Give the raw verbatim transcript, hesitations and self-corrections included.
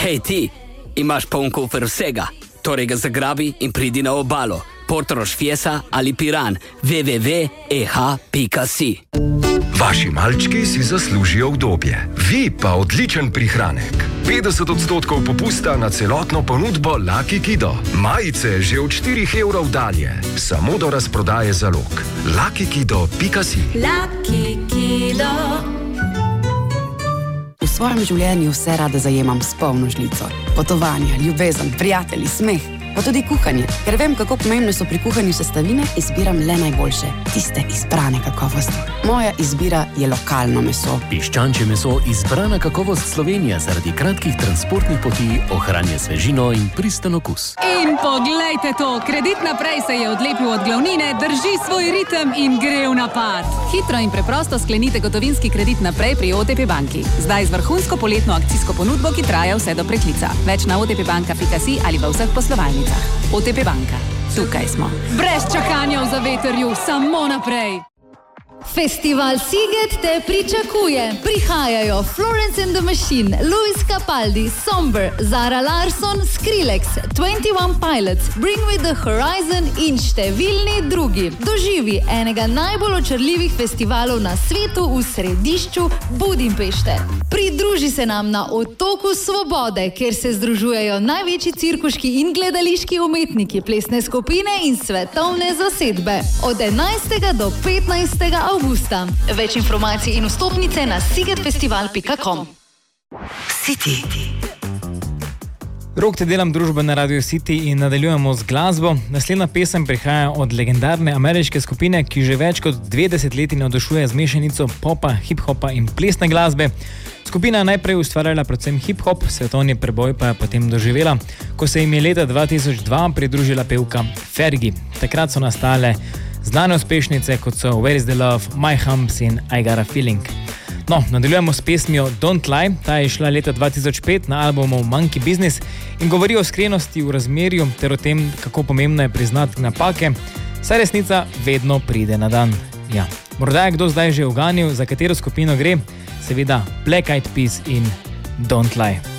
Hej ti, imaš poln kufer vsega, torej ga zagrabi in pridi na obalo. Portorož, Fiesa ali Piran, w w w pika e h pika si. Vaši malčki si zaslužijo udobje, vi pa odličen prihranek. petdeset odstotkov popusta na celotno ponudbo Lucky Kido. Majice že od štirih evrov dalje, samo do razprodaje zalog. lucky kido pika si. Lucky Kido. V svojem življenju vse rada zajemam s polno žlico. Potovanja, ljubezen, prijatelji, smeh, pa tudi kuhanje. Ker vem, kako pomembne so pri kuhanju sestavine, izbiram le najboljše, tiste izbrane kakovosti. Moja izbira je lokalno meso. Piščančje meso izbrana kakovost Slovenije zaradi kratkih transportnih poti ohranja svežino in pristan okus. In poglejte to, Kredit Naprej se je odlepil od glavnine, drži svoj ritem in gre v napad. Hitro in preprosto sklenite gotovinski kredit naprej pri O T P banki. Zdaj z vrhunsko poletno akcijsko ponudbo, ki traja vse do preklica. Več na o t p banka pika si ali v vseh poslovalnicah. O T P banka. Tukaj smo. Brez čakanja v zavetrju, samo naprej. Festival Siget te pričakuje. Prihajajo Florence and the Machine, Luis Capaldi, Somber, Zara Larsson, Skrillex, twenty one Pilots, Bring Me the Horizon in številni drugi. Doživi enega najbolj očarljivih festivalov na svetu v središču Budimpešte. Pridruži se nam na Otoku Svobode, kjer se združujejo največji cirkuški in gledališki umetniki, plesne skupine in svetovne zasedbe. Od enajstega do petnajstega avgusta. Več informacij in vstopnice na sigetfestival pika com. City. Rok te delam družbo na Radio City in nadaljujemo z glasbo. Naslednja pesem prihaja od legendarne ameriške skupine, ki že več kot dve desetletji navdušuje z mešanico popa, hip-hopa in plesne glasbe. Skupina je najprej ustvarjala predvsem hip-hop, svetovni preboj pa je potem doživela, ko se jim je leta dva tisoč dva pridružila pevka Fergie. Takrat so nastale znane uspešnice, kot so Where is the Love, My Humps in I Got a Feeling. No, nadaljujemo s pesmijo Don't Lie, ta je šla leta dva tisoč pet na albumu Monkey Business in govori o iskrenosti v razmerju ter o tem, kako pomembno je priznati napake, saj resnica vedno pride na dan. Ja, morda je kdo zdaj že uganil, za katero skupino gre, seveda Black Eyed Peas in Don't Lie.